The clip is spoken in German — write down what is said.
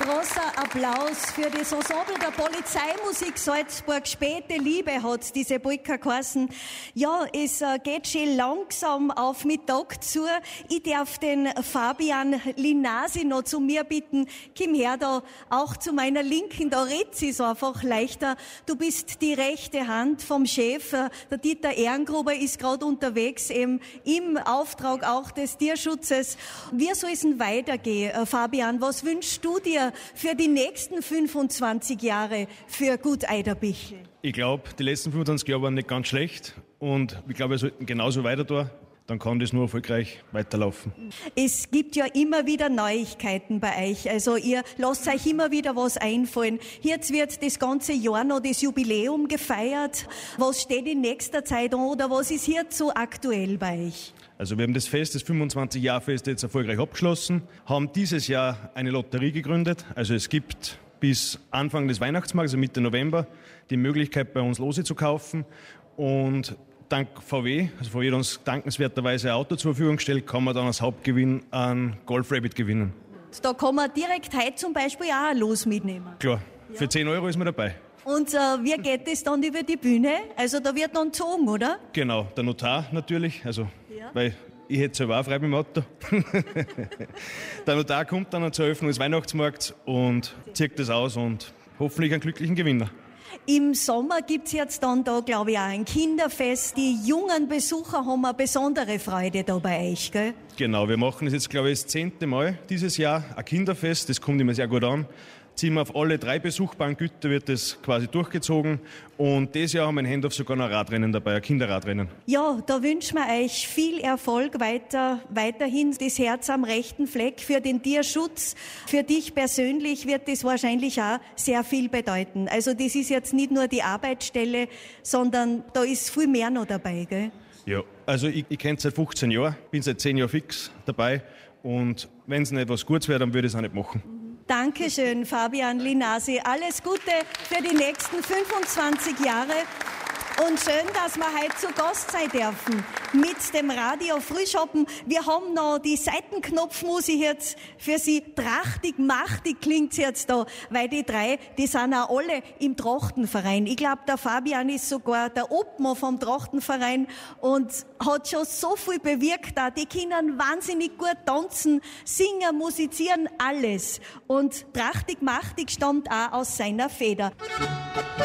Großer Applaus für das Ensemble der Polizeimusik Salzburg. Späte Liebe hat diese Polka geheißen. Ja, es geht schon langsam auf Mittag zu. Ich darf den Fabian Linasi noch zu mir bitten. Komm her da, auch zu meiner Linken, da red's ist einfach leichter. Du bist die rechte Hand vom Chef. Der Dieter Ehrengruber ist gerade unterwegs, eben im Auftrag auch des Tierschutzes. Wie soll es denn weitergehen, Fabian? Was wünschst du dir für die nächsten 25 Jahre für Gut Eiderbichl? Ich glaube, die letzten 25 Jahre waren nicht ganz schlecht und ich glaube, wir sollten genauso weiter tun. Dann kann das nur erfolgreich weiterlaufen. Es gibt ja immer wieder Neuigkeiten bei euch. Also ihr lasst euch immer wieder was einfallen. Jetzt wird das ganze Jahr noch das Jubiläum gefeiert. Was steht in nächster Zeit an oder was ist hier so aktuell bei euch? Also wir haben das 25-Jahr-Fest jetzt erfolgreich abgeschlossen, haben dieses Jahr eine Lotterie gegründet. Also es gibt bis Anfang des Weihnachtsmarkts, also Mitte November, die Möglichkeit bei uns Lose zu kaufen. Und dank VW, also VW hat uns dankenswerterweise ein Auto zur Verfügung gestellt, kann man dann als Hauptgewinn einen Golf Rabbit gewinnen. Da kann man direkt heute zum Beispiel auch ein Los mitnehmen. Klar, für 10 € ist man dabei. Und wie geht es dann über die Bühne? Also da wird dann gezogen, oder? Genau, der Notar natürlich, also weil ich hätte selber auch frei mit dem Auto. Der Notar kommt dann zur Eröffnung des Weihnachtsmarkts und zieht das aus und hoffentlich einen glücklichen Gewinner. Im Sommer gibt's jetzt dann da, glaube ich, auch ein Kinderfest. Die jungen Besucher haben eine besondere Freude da bei euch, gell? Genau, wir machen das jetzt, glaube ich, das 10. Mal dieses Jahr, ein Kinderfest, das kommt immer sehr gut an. Ziehen wir auf alle 3 besuchbaren Güter, wird das quasi durchgezogen. Und dieses Jahr haben wir in Hendorf sogar noch ein Radrennen dabei, ein Kinderradrennen. Ja, da wünschen wir euch viel Erfolg weiterhin. Das Herz am rechten Fleck für den Tierschutz. Für dich persönlich wird das wahrscheinlich auch sehr viel bedeuten. Also das ist jetzt nicht nur die Arbeitsstelle, sondern da ist viel mehr noch dabei, gell? Ja, also ich kenne es seit 15 Jahren, bin seit 10 Jahren fix dabei. Und wenn es nicht was Gutes wäre, dann würde ich es auch nicht machen. Dankeschön, Fabian Linasi. Alles Gute für die nächsten 25 Jahre. Und schön, dass wir heute zu Gast sein dürfen mit dem Radio Frühschoppen. Wir haben noch die Seitenknopfmusik jetzt für Sie. Trachtig, machtig klingt's jetzt da, weil die 3, die sind auch alle im Trachtenverein. Ich glaube, der Fabian ist sogar der Obmann vom Trachtenverein und hat schon so viel bewirkt da. Die können wahnsinnig gut tanzen, singen, musizieren, alles. Und trachtig, machtig stammt auch aus seiner Feder.